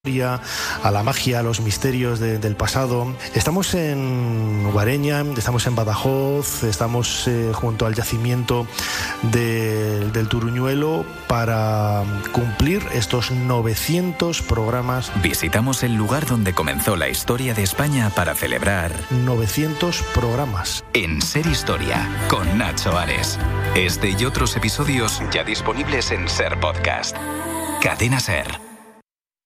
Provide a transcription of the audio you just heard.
a la magia, a los misterios del pasado. Estamos en Guareña, estamos en Badajoz, estamos junto al yacimiento del Turuñuelo para cumplir estos 900 programas. Visitamos el lugar donde comenzó la historia de España para celebrar 900 programas. En Ser Historia, con Nacho Ares. Este y otros episodios ya disponibles en Ser Podcast. Cadena Ser.